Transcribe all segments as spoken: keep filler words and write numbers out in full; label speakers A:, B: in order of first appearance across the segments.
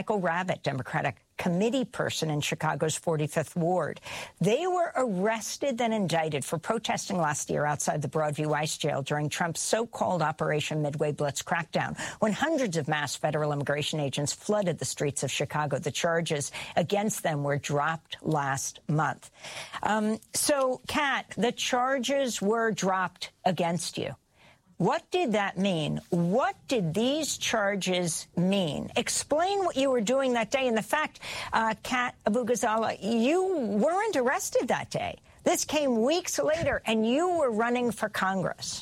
A: Michael Rabbitt, Democratic committee person in Chicago's forty-fifth Ward. They were arrested and indicted for protesting last year outside the Broadview ICE jail during Trump's so-called Operation Midway Blitz crackdown, when hundreds of masked federal immigration agents flooded the streets of Chicago. The charges against them were dropped last month. Um, so, Kat, the charges were dropped against you. What did that mean? What did these charges mean? Explain what you were doing that day. And the fact, uh, Kat Abu-Ghazaleh, you weren't arrested that day. This came weeks later, and you were running for Congress.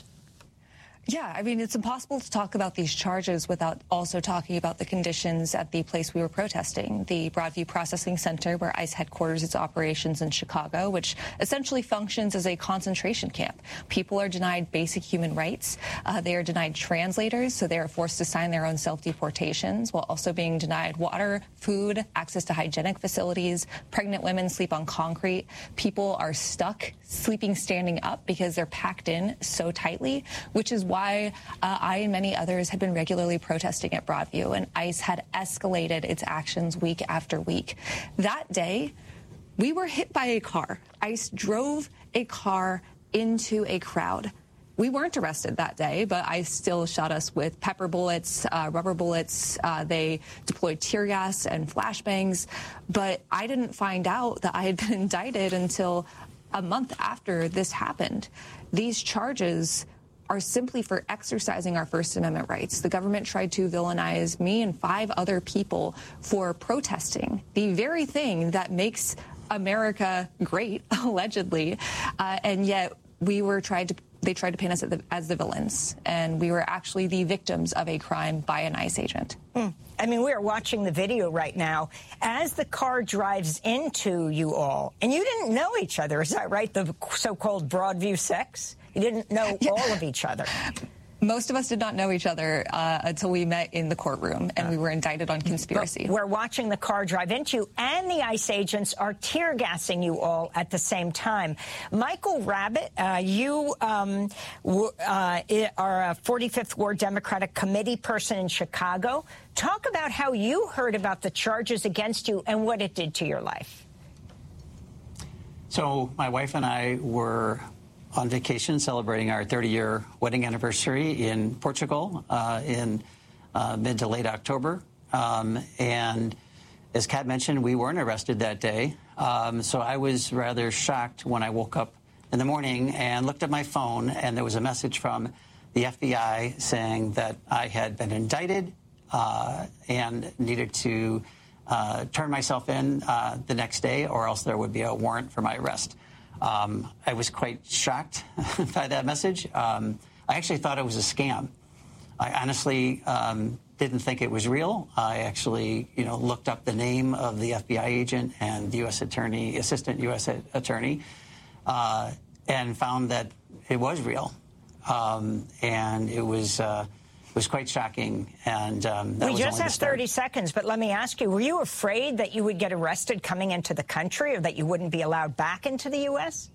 B: Yeah, I mean, it's impossible to talk about these charges without also talking about the conditions at the place we were protesting, the Broadview Processing Center, where ICE headquarters its operations in Chicago, which essentially functions as a concentration camp. People are denied basic human rights. Uh, they are denied translators, so they are forced to sign their own self-deportations, while also being denied water, food, access to hygienic facilities. Pregnant women sleep on concrete. People are stuck sleeping standing up because they're packed in so tightly, which is why why uh, I and many others had been regularly protesting at Broadview, and ICE had escalated its actions week after week. That day, we were hit by a car. ICE drove a car into a crowd. We weren't arrested that day, but ICE still shot us with pepper bullets, uh, rubber bullets. Uh, they deployed tear gas and flashbangs. But I didn't find out that I had been indicted until a month after this happened. These charges are simply for exercising our First Amendment rights. The government tried to villainize me and five other people for protesting, the very thing that makes America great, allegedly, uh, and yet we were tried to they tried to paint us as the, as the villains, and we were actually the victims of a crime by an ICE agent.
A: Mm. I mean, we are watching the video right now as the car drives into you all, and you didn't know each other, is that right? The so-called Broadview Six? You didn't know yeah. all of each other.
B: Most of us did not know each other uh, until we met in the courtroom, and uh, we were indicted on conspiracy.
A: We're watching the car drive into you, and the ICE agents are tear-gassing you all at the same time. Michael Rabbitt, uh, you um, w uh, are a forty-fifth Ward Democratic committee person in Chicago. Talk about how you heard about the charges against you and what it did to your life.
C: So my wife and I were on vacation celebrating our thirty-year wedding anniversary in Portugal uh, in uh, mid to late October. Um, and as Kat mentioned, we weren't arrested that day. Um, so I was rather shocked when I woke up in the morning and looked at my phone, and there was a message from the F B I saying that I had been indicted uh, and needed to uh, turn myself in uh, the next day, or else there would be a warrant for my arrest. Um, I was quite shocked by that message. Um, I actually thought it was a scam. I honestly um, didn't think it was real. I actually, you know, looked up the name of the F B I agent and the U S attorney, assistant U S attorney, uh, and found that it was real. Um, and it was uh, it was quite shocking. And um, that
A: we
C: was
A: just
C: only
A: have thirty seconds, but let me ask you, were you afraid that you would get arrested coming into the country, or that you wouldn't be allowed back into the U S?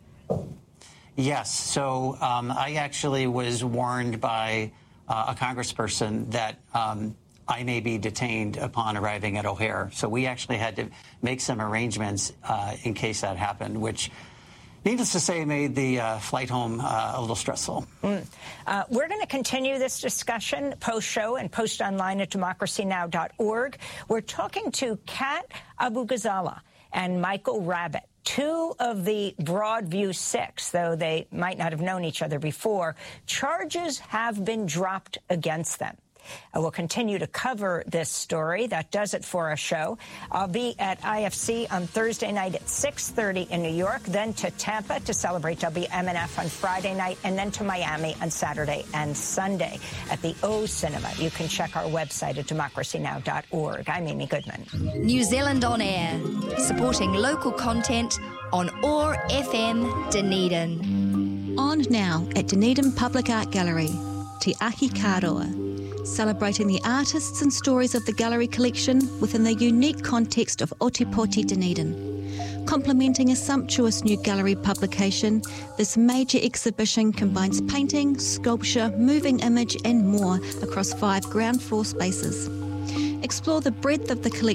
C: Yes. So um, I actually was warned by uh, a congressperson that um, I may be detained upon arriving at O'Hare. So we actually had to make some arrangements uh, in case that happened, which, needless to say, made the uh, flight home uh, a little stressful.
A: Mm. Uh, we're going to continue this discussion post-show and post online at democracy now dot org. We're talking to Kat Abu-Ghazaleh and Michael Rabbitt, two of the Broadview Six, though they might not have known each other before. Charges have been dropped against them. Uh, we'll continue to cover this story. That does it for our show. I'll be at I F C on Thursday night at six thirty in New York, then to Tampa to celebrate W M N F on Friday night, and then to Miami on Saturday and Sunday at the O Cinema. You can check our website at democracy now dot org. I'm Amy Goodman.
D: New Zealand On Air, supporting local content on O A R F M Dunedin.
E: On now at Dunedin Public Art Gallery, Te Ahi Kāroa, celebrating the artists and stories of the gallery collection within the unique context of Otepoti Dunedin. Complementing a sumptuous new gallery publication, this major exhibition combines painting, sculpture, moving image and more across five ground floor spaces. Explore the breadth of the collection